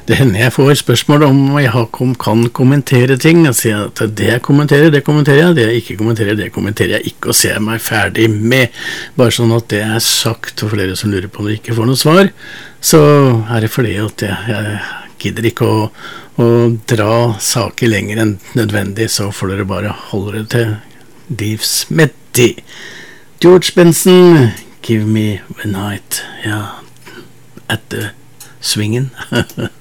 Det hender jeg får spørsmål om jeg kan kommentere ting, og sier at det jeg kommenterer, det kommenterer jeg, det jeg ikke kommenterer, det kommenterer jeg ikke, og ser meg ferdig med. Bare sånn at det er sagt, og flere som lurer på om de ikke får noe svar, så er det fordi at jeg gidder ikke å dra saker lenger enn nødvendig, så får dere bare holde det til Deeves med de. George Benson, Give Me a Night, ja, at the swingen.